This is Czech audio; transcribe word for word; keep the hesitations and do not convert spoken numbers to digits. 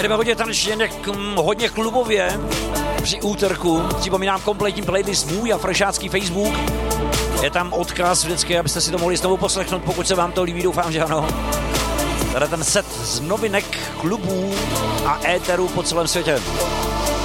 Jedeme hodně tanečně, hodně klubově při úterku. Připomínám kompletní playlist můj a frešácký Facebook. Je tam odkaz vždycky, abyste si to mohli znovu poslechnout, pokud se vám to líbí, doufám, že ano. Tady ten set z novinek, klubů a éterů po celém světě.